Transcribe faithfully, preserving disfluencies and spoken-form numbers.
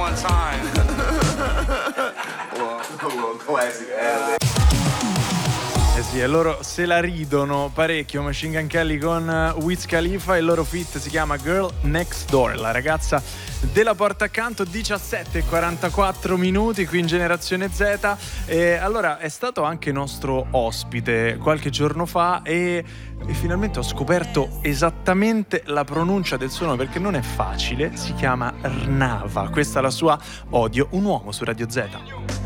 one time. Classic. Eh sì, e loro se la ridono parecchio. Machine Gun Kelly con Wiz Khalifa. Il loro feat si chiama Girl Next Door, la ragazza della porta accanto. Diciassette e quarantaquattro minuti qui in Generazione Z. E allora è stato anche nostro ospite qualche giorno fa e, e finalmente ho scoperto esattamente la pronuncia del suo nome, perché non è facile. Si chiama Rnava. Questa è la sua Odio, un uomo su Radio Z.